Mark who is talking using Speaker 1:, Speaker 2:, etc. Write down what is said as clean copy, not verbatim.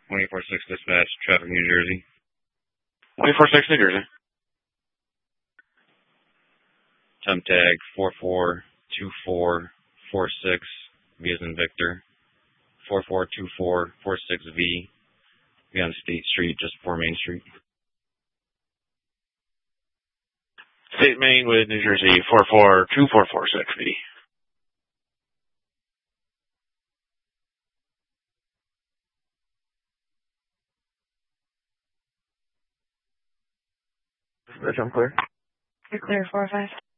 Speaker 1: 24-6 dispatch, traffic, New Jersey.
Speaker 2: 24-6, New Jersey.
Speaker 1: Temp tag 442446, V as in Victor. 442446V. Be on State Street, just before Main Street.
Speaker 2: State Main with New Jersey 442446V. I'm clear.
Speaker 3: You're clear, 4-5.